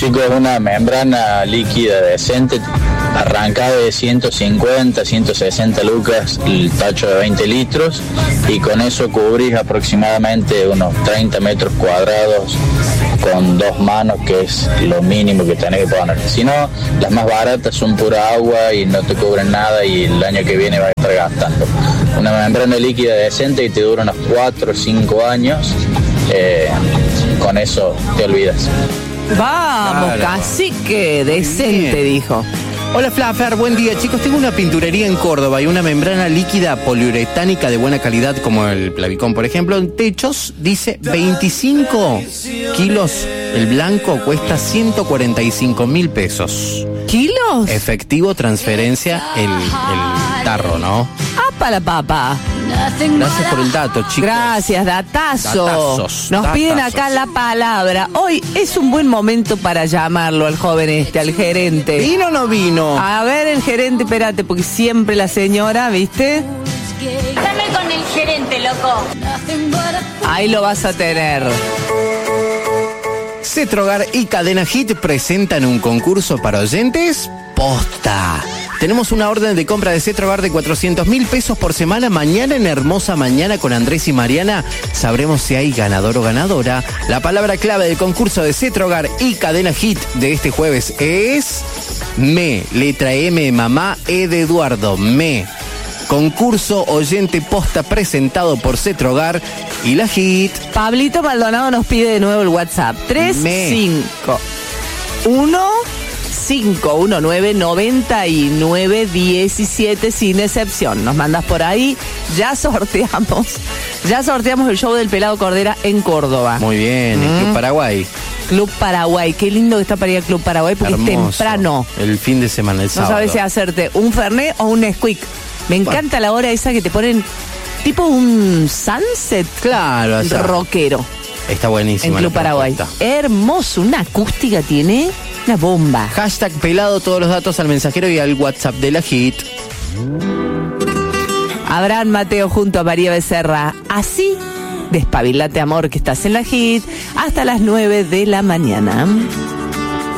Chicos, una membrana líquida decente, arranca de 150, 160 lucas el tacho de 20 litros y con eso cubrís aproximadamente unos 30 metros cuadrados con 2 manos, que es lo mínimo que tenés que poner. Si no, las más baratas son pura agua y no te cubren nada y el año que viene vas a estar gastando. Una membrana líquida decente y te dura unos 4 o 5 años, con eso te olvidas. Vamos, Claro. cacique, decente, Bien. dijo. Hola Flaffer, buen día chicos. Tengo una pinturería en Córdoba y una membrana líquida poliuretánica de buena calidad como el Plavicón, por ejemplo. En techos dice 25 kilos. El blanco cuesta 145.000 pesos. ¿Kilos? Efectivo, transferencia, el tarro, ¿no? ¡Apa la papa! Gracias por el dato, chicos. Gracias, datazo. Datazos, Nos piden datazos. acá la palabra. Hoy es un buen momento para llamarlo al joven al gerente. ¿Vino o no vino? A ver, el gerente, espérate, porque siempre la señora, ¿viste? Dame con el gerente, loco. Ahí lo vas a tener. Cetrogar y Cadena Hit presentan un concurso para oyentes posta. Tenemos una orden de compra de Cetrogar de 400.000 pesos por semana. Mañana en Hermosa Mañana con Andrés y Mariana sabremos si hay ganador o ganadora. La palabra clave del concurso de Cetrogar y Cadena Hit de este jueves es me. Letra M, mamá, E de Eduardo, me. Concurso oyente posta presentado por Cetrogar y la Hit. Pablito Maldonado nos pide de nuevo el WhatsApp. 351-519-9917 sin excepción. Nos mandas por ahí. Ya sorteamos el show del Pelado Cordera en Córdoba. Muy bien, el Club Paraguay. Club Paraguay. Qué lindo que está para ir al Club Paraguay porque Hermoso. es temprano. El fin de semana, el No sábado. sabes si hacerte un Fernet o un Nesquik. Me encanta la hora esa que te ponen tipo un sunset Claro, o sea, rockero está buenísimo. en Club Paraguay. Hermoso, una acústica tiene, una bomba. Hashtag pelado, todos los datos al mensajero y al WhatsApp de la Hit. Abraham Mateo junto a María Becerra. Así, despabilate amor que estás en la Hit hasta las 9 de la mañana.